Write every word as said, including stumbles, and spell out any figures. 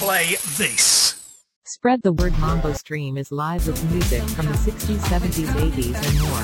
play this. Spread the word. Mambo Stream is live with music from the sixties, seventies, eighties, and more.